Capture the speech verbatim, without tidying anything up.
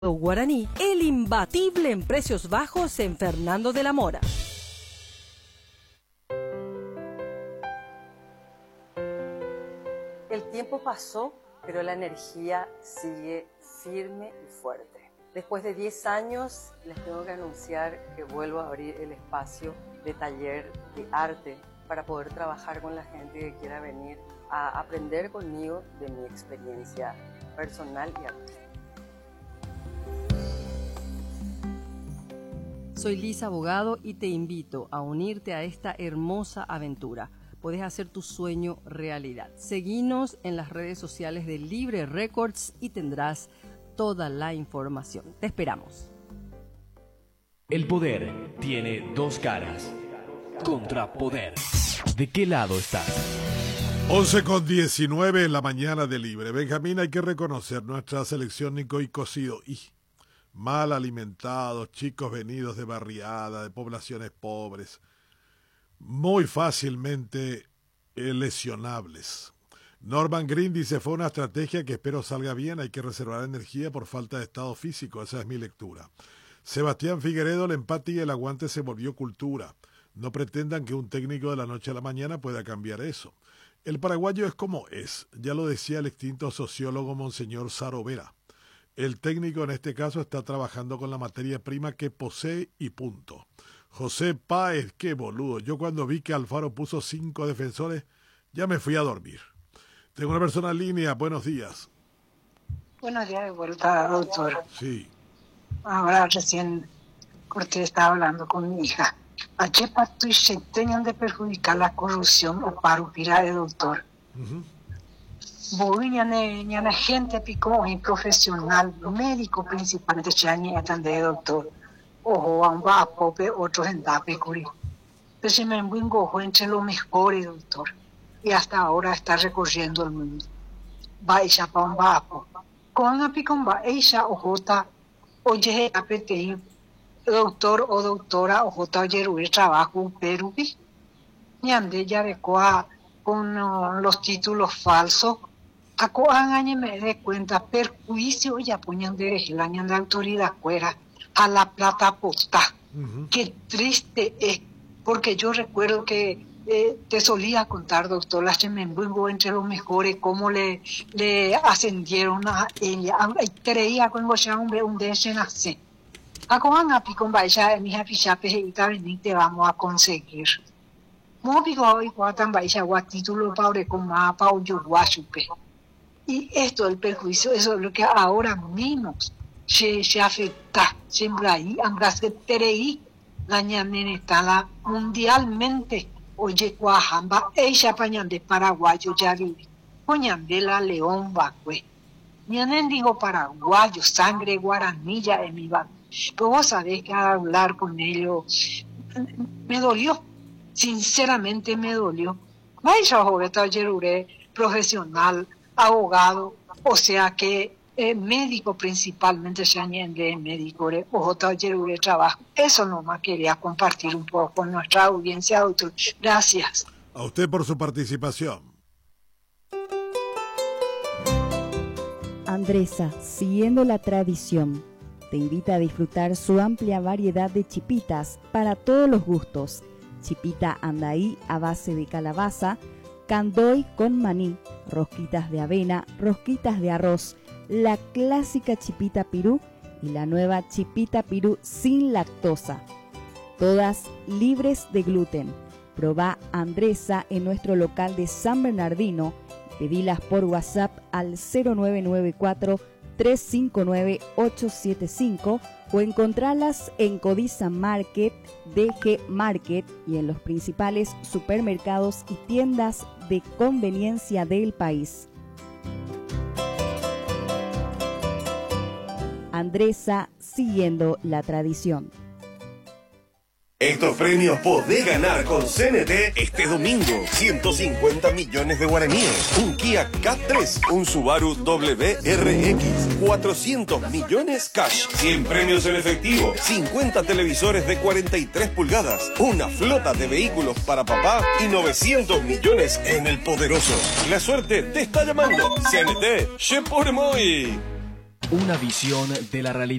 Guaraní, el imbatible en precios bajos en Fernando de la Mora. El tiempo pasó, pero la energía sigue firme y fuerte. Después de diez años, les tengo que anunciar que vuelvo a abrir el espacio de taller de arte para poder trabajar con la gente que quiera venir a aprender conmigo de mi experiencia personal y artística. Soy Lisa Abogado y te invito a unirte a esta hermosa aventura. Puedes hacer tu sueño realidad. Seguinos en las redes sociales de Libre Records y tendrás toda la información. Te esperamos. El poder tiene dos caras. Contrapoder. ¿De qué lado estás? once con diecinueve en la mañana de Libre. Benjamín, hay que reconocer nuestra selección Nicoy Cocido y mal alimentados, chicos venidos de barriada, de poblaciones pobres, muy fácilmente eh, lesionables. Norman Green dice, fue una estrategia que espero salga bien, hay que reservar energía por falta de estado físico, esa es mi lectura. Sebastián Figueredo, el empate y el aguante se volvió cultura. No pretendan que un técnico de la noche a la mañana pueda cambiar eso. El paraguayo es como es, ya lo decía el extinto sociólogo Monseñor Saro Vera. El técnico en este caso está trabajando con la materia prima que posee y punto. José Páez, qué boludo. Yo cuando vi que Alfaro puso cinco defensores, ya me fui a dormir. Tengo una persona en línea, buenos días. Buenos días de vuelta, doctor. Sí. Ahora recién Cortés estaba hablando con mi hija. ¿A qué parte se tenían de perjudicar la corrupción o parupira de doctor? Uh-huh. Boviña gente pico y profesional, médico principalmente chañe atende doctor. Ojo, a un va pope, otros en dape curi. Pero se me envuingo entre los mejores, doctor. Y hasta ahora está recorriendo el mundo. Va ella pa un vapo. Con una pico va ella o jota, oye, apete, doctor o doctora o jota oye, trabajo, pero vi. Ñande ya de coa con uh, los títulos falsos. Ako angañe me dé cuenta, perjuicio ya ponían de la de autoridad fuera a la plata posta. Uh-huh. Qué triste es, porque yo recuerdo que eh, te solía contar, doctor, la Chemenbuingo entre los mejores, cómo le, le ascendieron a ella. Creía que ya un un desenlace. Ako anga picon vaya, mi happy chape y te vamos a conseguir. Mo pico hoy cuatan vaya a título pobre con mapa o yo guachupe. Y esto del perjuicio, eso es lo que ahora mismo se, se afecta. Siempre ahí, aunque se tereí, la ñanenetala mundialmente. Oye, cuajamba, ella pañan de paraguayo ya vive. Coñan de la león vacue. Ñanen digo paraguayo, sangre guaranilla en mi va. Pero vos sabés que al hablar con ellos, me dolió. Sinceramente me dolió. Vaya joveta yerure, profesional, abogado, o sea que eh, médico principalmente se añade médico o otro de trabajo. Eso nomás quería compartir un poco con nuestra audiencia, doctor. Gracias. A usted por su participación. Andresa, siguiendo la tradición, te invita a disfrutar su amplia variedad de chipitas para todos los gustos. Chipita andaí a base de calabaza, candoy con maní, rosquitas de avena, rosquitas de arroz, la clásica chipita pirú y la nueva chipita pirú sin lactosa. Todas libres de gluten. Probá Andresa en nuestro local de San Bernardino. Pedilas por WhatsApp al cero nueve nueve cuatro, tres cinco nueve, ocho siete cinco o encontralas en Codiza Market, D G Market y en los principales supermercados y tiendas de conveniencia del país. Andresa, siguiendo la tradición. Estos premios podés ganar con C N T este domingo. ciento cincuenta millones de guaraníes, un Kia K tres, un Subaru W R X, cuatrocientos millones cash, cien premios en efectivo, cincuenta televisores de cuarenta y tres pulgadas, una flota de vehículos para papá y novecientos millones en el poderoso. La suerte te está llamando. C N T, che por muy. Una visión de la realidad.